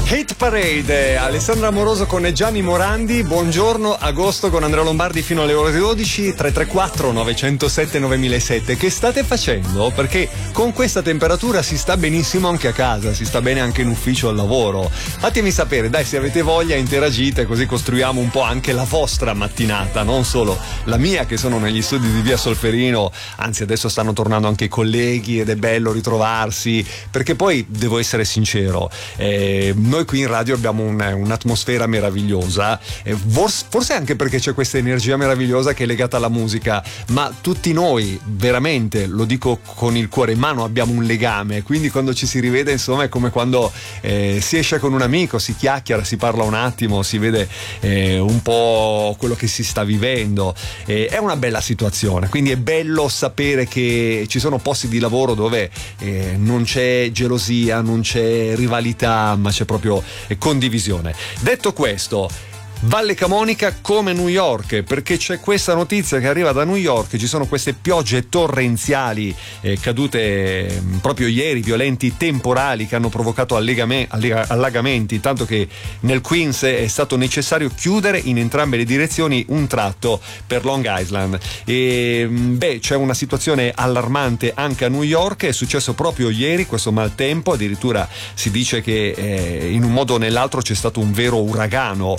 Hit Parade, Alessandra Amoroso con Gianni Morandi. Buongiorno, agosto con Andrea Lombardi fino alle ore 12. 334 907 9007. Che state facendo? Perché con questa temperatura si sta benissimo anche a casa, si sta bene anche in ufficio, al lavoro. Fatemi sapere, dai, se avete voglia, interagite, così costruiamo un po' anche la vostra mattinata, non solo la mia, che sono negli studi di via Solferino. Anzi, adesso stanno tornando anche i colleghi ed è bello ritrovarsi, perché poi devo essere sincero, noi qui in radio abbiamo un'atmosfera meravigliosa, forse anche perché c'è questa energia meravigliosa che è legata alla musica, ma tutti noi veramente, lo dico con il cuore in mano, abbiamo un legame, quindi quando ci si rivede, insomma, è come quando si esce con un amico, si chiacchiera, si parla un attimo, si vede un po' quello che si sta vivendo, è una bella situazione, quindi è bello sapere che ci sono posti di lavoro dove non c'è gelosia, non c'è rivalità, ma c'è proprio condivisione. Detto questo, Valle Camonica come New York, perché c'è questa notizia che arriva da New York. Ci sono queste piogge torrenziali cadute proprio ieri, violenti temporali, che hanno provocato allagamenti, tanto che nel Queens è stato necessario chiudere in entrambe le direzioni un tratto per Long Island. E c'è una situazione allarmante anche a New York. È successo proprio ieri questo maltempo, addirittura si dice che in un modo o nell'altro c'è stato un vero uragano,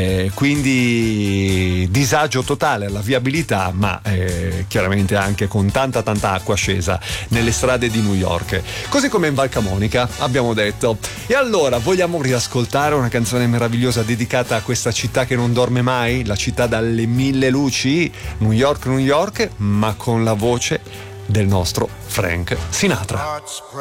quindi disagio totale alla viabilità, ma chiaramente anche con tanta acqua scesa nelle strade di New York, così come in Val Camonica, abbiamo detto. E allora vogliamo riascoltare una canzone meravigliosa dedicata a questa città che non dorme mai, la città dalle mille luci, New York, ma con la voce del nostro Frank Sinatra.